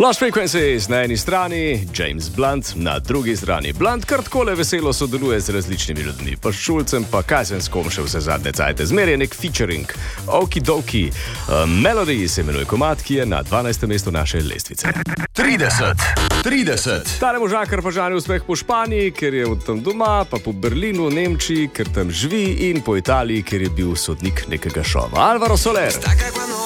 Lost Frequencies na eni strani, James Blunt na drugi strani. Blunt kar takole veselo sodeluje z različnimi ljudmi, pa Šulcem, pa Kajsenskom še vse zadnje cajte. Zmer je nek featuring, okidoki. Melody se imenuje komad, ki je na 12. mestu naše lestvice. 30. Tale možakar pa žani uspeh po Španiji, ker je tam doma, pa po Berlinu, Nemčiji, ker tam živi, in po Italiji, ker je bil sodnik nekega šova. Alvaro Soler.